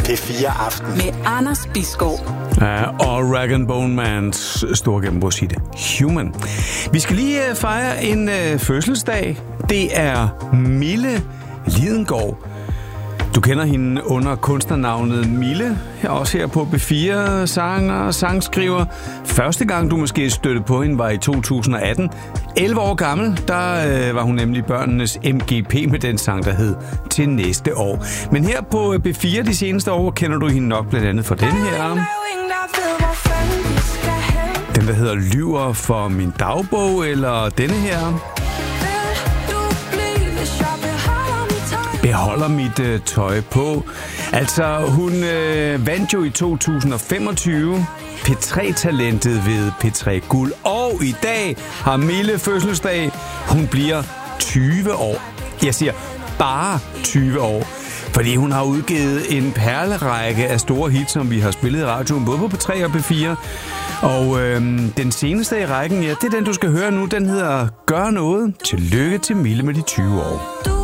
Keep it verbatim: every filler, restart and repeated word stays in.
P fire Aften. Med Anders Bisgaard. Ja, og Rag and Bone Mans store gennembrudshit Human. Vi skal lige fejre en øh, fødselsdag. Det er Mille Lidengaard. Du kender hende under kunstnernavnet Mille, også her på P fire, sanger og sangskriver. Første gang du måske stødte på hende var i to tusind og atten. elleve år gammel, der øh, var hun nemlig børnenes M G P med den sang, der hed Til næste år. Men her på P fire de seneste år kender du hende nok blandt andet for den her. Den, der hedder Lyver for min dagbog, eller denne her. Beholder mit øh, tøj på. Altså, hun øh, vandt jo i to tusind og femogtyve P tre-talentet ved P tre Guld. Og i dag har Mille fødselsdag. Hun bliver tyve år. Jeg siger bare tyve år. Fordi hun har udgivet en perlerække af store hits, som vi har spillet i radioen, både på P tre og P fire. Og øhm, den seneste i rækken, ja, det er den, du skal høre nu. Den hedder Gør noget. Tillykke til Mille med de tyve år.